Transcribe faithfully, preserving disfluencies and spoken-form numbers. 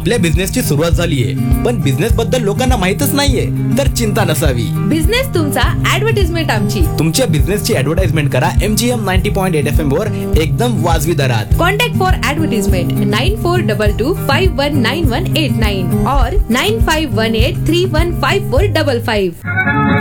आपल्या बिझनेसची सुरुवात झालीये पण बिझनेस बद्दल लोकांना माहितच नाहीये, तर चिंता नसावी. बिझनेस तुमचा, ऍडव्हर्टाइजमेंट आमची. तुमच्या बिझनेसची ऍडव्हर्टाइजमेंट करा MGM ninety point eight F M वर एकदम वाजवी दरात. Contact for advertisement nine four double two five one nine one eight nine और nine five one eight three one five four double five.